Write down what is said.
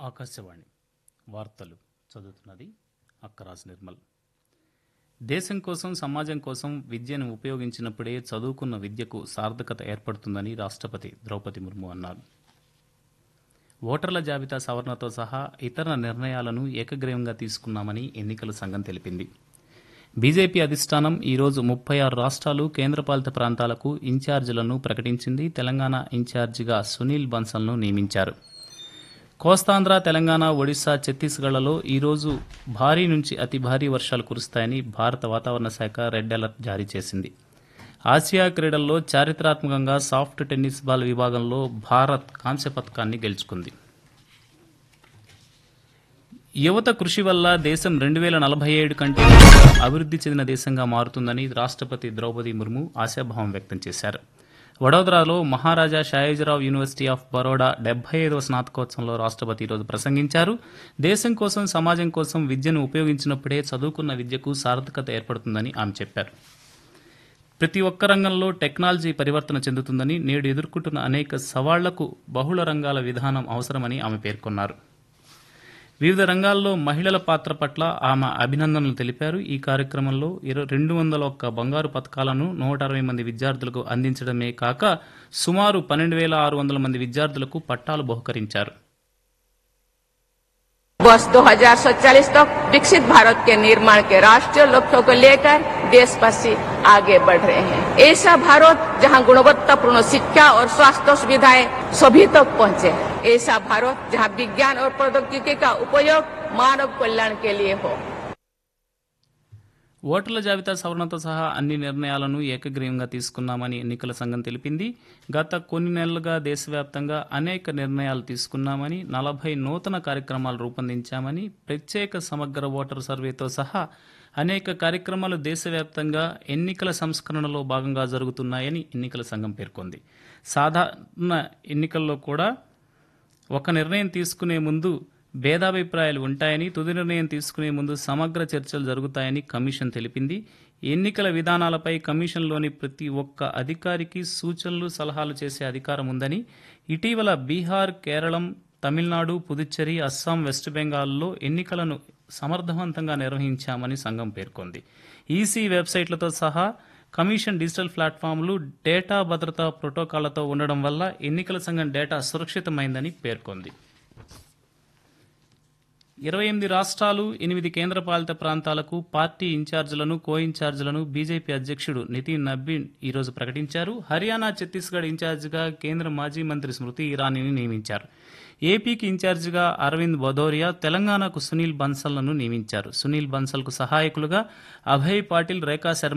ఆకాశవాణి వార్తలు చదువుతున్నది అక్కరాజ్ నిర్మల్. దేశం కోసం సమాజం కోసం విద్యను ఉపయోగించినప్పుడే చదువుకున్న విద్యకు సార్థకత ఏర్పడుతుందని రాష్ట్రపతి ద్రౌపది ముర్ము అన్నారు. ఓటర్ల జాబితా సవరణతో సహా ఇతర నిర్ణయాలను ఏకగ్రీవంగా తీసుకున్నామని ఎన్నికల సంఘం తెలిపింది. బీజేపీ అధిష్టానం ఈరోజు 36 రాష్ట్రాలు కేంద్రపాలిత ప్రాంతాలకు ఇన్ఛార్జీలను ప్రకటించింది. తెలంగాణ ఇన్ఛార్జిగా సునీల్ బన్సల్ను నియమించారు. కోస్తాంధ్ర, తెలంగాణ, ఒడిశా, ఛత్తీస్గఢ్లలో ఈరోజు భారీ నుంచి అతి భారీ వర్షాలు కురుస్తాయని భారత వాతావరణ శాఖ రెడ్ అలర్ట్ జారీ చేసింది. ఆసియా క్రీడల్లో చారిత్రాత్మకంగా సాఫ్ట్ టెన్నిస్ బాల్ విభాగంలో భారత్ కాంస్య పతకాన్ని గెలుచుకుంది. యువత కృషి వల్ల దేశం 2047 కంటే అభివృద్ధి చెందిన దేశంగా మారుతుందని రాష్ట్రపతి ద్రౌపది ముర్ము ఆశాభావం వ్యక్తం చేశారు. వడోదరాలో మహారాజా షాయిజీరావు యూనివర్సిటీ ఆఫ్ బరోడా 75వ స్నాతకోత్సవంలో రాష్ట్రపతి ఈరోజు ప్రసంగించారు. దేశం కోసం సమాజం కోసం విద్యను ఉపయోగించినప్పుడే చదువుకున్న విద్యకు సార్థకత ఏర్పడుతుందని ఆమె చెప్పారు. ప్రతి ఒక్క రంగంలో టెక్నాలజీ పరివర్తన చెందుతుందని, నేడు ఎదుర్కొంటున్న అనేక సవాళ్లకు బహుళ రంగాల విధానం అవసరమని ఆమె పేర్కొన్నారు. వివిధ రంగాల్లో మహిళల పాత్ర పట్ల ఆమె అభినందనలు తెలిపారు. ఈ కార్యక్రమంలో 201 బంగారు పతకాలను 160 మంది విద్యార్థులకు అందించడమే కాక సుమారు 12,600 మంది విద్యార్థులకు పట్టాలు బహుకరించారు. वर्ष 2047 तक विकसित भारत के निर्माण के राष्ट्रीय लक्ष्यों को लेकर देशवासी आगे बढ़ रहे हैं. ऐसा भारत जहां गुणवत्तापूर्ण शिक्षा और स्वास्थ्य सुविधाएं सभी तक पहुंचे. ऐसा भारत जहां विज्ञान और प्रौद्योगिकी का उपयोग मानव कल्याण के लिए हो. ఓటర్ల జాబితా సవరణతో సహా అన్ని నిర్ణయాలను ఏకగ్రీవంగా తీసుకున్నామని ఎన్నికల సంఘం తెలిపింది. గత కొన్ని నెలలుగా దేశవ్యాప్తంగా అనేక నిర్ణయాలు తీసుకున్నామని, 40 నూతన కార్యక్రమాలు రూపొందించామని, ప్రత్యేక సమగ్ర ఓటర్ సర్వేతో సహా అనేక కార్యక్రమాలు దేశవ్యాప్తంగా ఎన్నికల సంస్కరణలో భాగంగా జరుగుతున్నాయని ఎన్నికల సంఘం పేర్కొంది. సాధారణ ఎన్నికల్లో కూడా ఒక నిర్ణయం తీసుకునే ముందు భేదాభిప్రాయాలు ఉంటాయని, తుది నిర్ణయం తీసుకునే ముందు సమగ్ర చర్చలు జరుగుతాయని కమిషన్ తెలిపింది. ఎన్నికల విధానాలపై కమిషన్లోని ప్రతి ఒక్క అధికారికి సూచనలు, సలహాలు చేసే అధికారం ఉందని, ఇటీవల బీహార్, కేరళం, తమిళనాడు, పుదుచ్చేరి, అస్సాం, వెస్ట్ బెంగాల్లో ఎన్నికలను సమర్థవంతంగా నిర్వహించామని సంఘం పేర్కొంది. ఈసీ వెబ్సైట్లతో సహా కమిషన్ డిజిటల్ ప్లాట్ఫామ్లు డేటా భద్రతా ప్రోటోకాళ్లతో ఉండడం వల్ల ఎన్నికల సంఘం డేటా సురక్షితమైందని పేర్కొంది. 28 రాష్ట్రాలు, 8 కేంద్రపాలిత ప్రాంతాలకు పార్టీ ఇన్ఛార్జీలను, కో ఇన్ఛార్జీలను బీజేపీ అధ్యక్షుడు నితిన్ నబీన్ ఈరోజు ప్రకటించారు. హర్యానా, ఛత్తీస్గఢ్ ఇన్ఛార్జిగా కేంద్ర మాజీ మంత్రి స్మృతి ఇరానీని నియమించారు. ఏపీకి ఇన్ఛార్జిగా అరవింద్ భదౌరియా, తెలంగాణకు సునీల్ బన్సల్ను నియమించారు. సునీల్ బన్సల్కు సహాయకులుగా అభయ్ పాటిల్, రేఖా శర్మ